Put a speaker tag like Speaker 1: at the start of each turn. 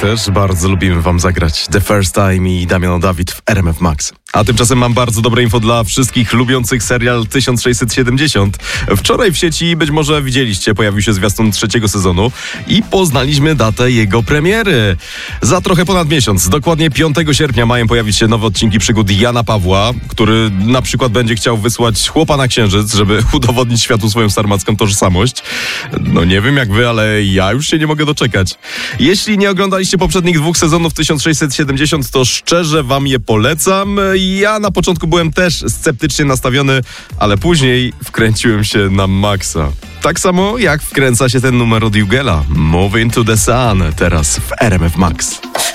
Speaker 1: też bardzo lubimy wam zagrać The First Time i Damian Dawid w RMF Max. A tymczasem mam bardzo dobre info dla wszystkich lubiących serial 1670. Wczoraj w sieci, być może widzieliście, pojawił się zwiastun trzeciego sezonu i poznaliśmy datę jego premiery. Za trochę ponad miesiąc, dokładnie 5 sierpnia mają pojawić się nowe odcinki przygód Jana Pawła, który na przykład będzie chciał wysłać chłopa na księżyc, żeby udowodnić światu swoją sarmacką tożsamość. No nie wiem jak wy, ale ja już się nie mogę doczekać. Jeśli nie oglądaliście poprzednich 2 sezonów 1670, to szczerze wam je polecam. Ja na początku byłem też sceptycznie nastawiony, ale później wkręciłem się na maksa. Tak samo jak wkręca się ten numer od Jugela. Moving to the Sun, teraz w RMF Max.